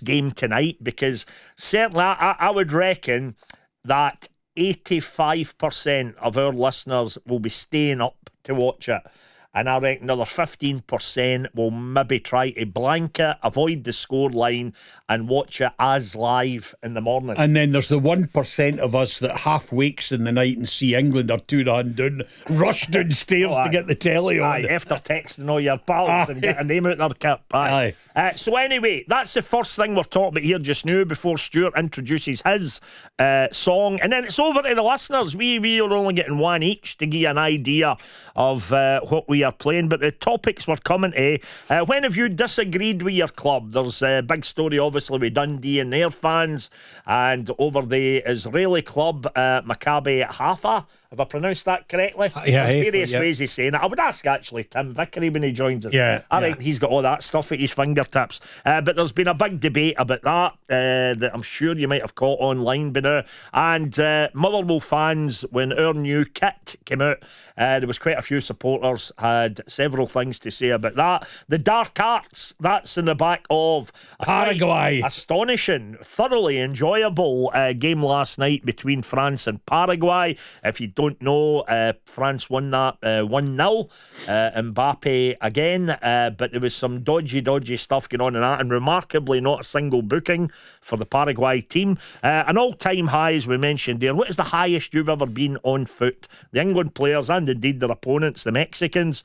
game tonight, because certainly I would reckon that 85% of our listeners will be staying up to watch it. And I reckon another 15% will maybe try to blanket, avoid the score line, and watch it as live in the morning. And then there's the 1% of us that half wakes in the night and see England are 2-0 down, rush downstairs to get the telly on. After texting all your pals and get a name out their kit. So anyway, that's the first thing we're talking about here just now, before Stuart introduces his song. And then it's over to the listeners. We are only getting one each to give you an idea of what we are playing, but the topics we're coming to. When have you disagreed with your club? There's a big story obviously with Dundee and their fans, and over the Israeli club Maccabi Haifa. Have I pronounced that correctly? Yeah, there's various ways of saying it. I would ask actually Tim Vickery when he joins us. I think he's got all that stuff at his fingertips. But there's been a big debate about that I'm sure you might have caught online by now. And Motherwell fans, when our new kit came out, there was quite a few supporters had several things to say about that. The Dark Arts, that's in the back of Paraguay. Astonishing, thoroughly enjoyable game last night between France and Paraguay. If you don't know, France won that 1-0. Mbappe again, but there was some dodgy stuff going on in that, and remarkably not a single booking for the Paraguay team. An all-time high, as we mentioned there. What is the highest you've ever been on foot? The England players, and indeed their opponents, the Mexicans,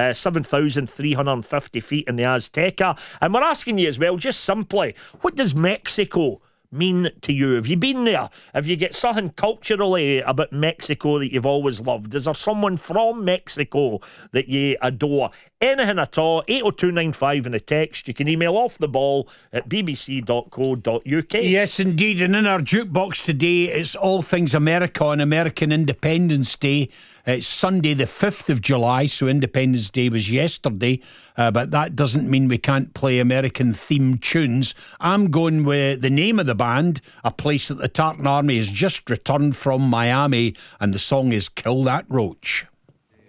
7,350 feet in the Azteca. And we're asking you as well, just simply, what does Mexico mean to you? Have you been there? Have you got something culturally about Mexico that you've always loved? Is there someone from Mexico that you adore? Anything at all, 80295 in the text. You can email offtheball@bbc.co.uk. Yes, indeed. And in our jukebox today, it's all things America on American Independence Day. It's Sunday the 5th of July, so Independence Day was yesterday, but that doesn't mean we can't play American themed tunes. I'm going with the name of the band, a place that the Tartan Army has just returned from, Miami, and the song is Kill That Roach.